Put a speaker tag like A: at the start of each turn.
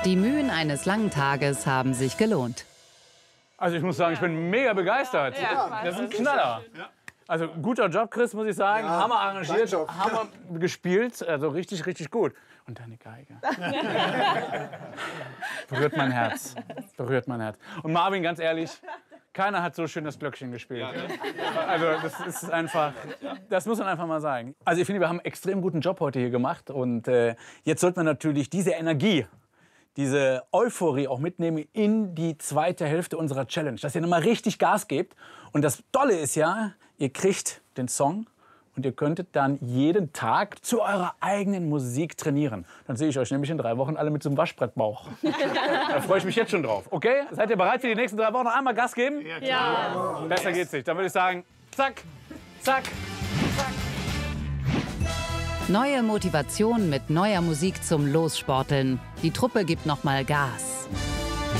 A: Die Mühen eines langen Tages haben sich gelohnt.
B: Also ich muss sagen, ich bin mega begeistert. Das ist ein Knaller. Also guter Job, Chris, muss ich sagen.
C: Ja,
B: Hammer arrangiert,
C: Job.
B: Hammer gespielt. Also richtig, richtig gut. Und deine Geige. Berührt mein Herz. Berührt mein Herz. Und Marvin, ganz ehrlich, keiner hat so schön das Glöckchen gespielt. Also das ist einfach, das muss man einfach mal sagen. Also ich finde, wir haben einen extrem guten Job heute hier gemacht. Und jetzt sollten wir natürlich diese Energie, diese Euphorie auch mitnehmen in die zweite Hälfte unserer Challenge. Dass ihr nochmal richtig Gas gebt. Und das Tolle ist ja, ihr kriegt den Song und ihr könntet dann jeden Tag zu eurer eigenen Musik trainieren. Dann sehe ich euch nämlich in 3 Wochen alle mit so einem Waschbrettbauch. Da freue ich mich jetzt schon drauf. Okay? Seid ihr bereit für die nächsten 3 Wochen noch einmal Gas geben?
D: Ja.
B: Besser geht's nicht. Dann würde ich sagen, zack, zack.
A: Neue Motivation mit neuer Musik zum Lossporteln. Die Truppe gibt noch mal Gas.